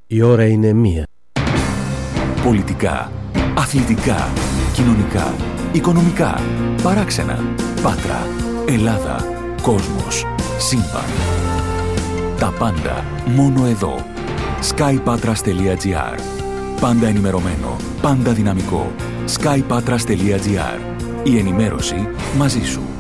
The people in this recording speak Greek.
Η ώρα είναι 1. Πολιτικά, αθλητικά, κοινωνικά, οικονομικά, παράξενα, Πάτρα, Ελλάδα, κόσμος, σύμπαν. Τα πάντα μόνο εδώ. skypatras.gr. Πάντα ενημερωμένο, πάντα δυναμικό. skypatras.gr. Η ενημέρωση μαζί σου.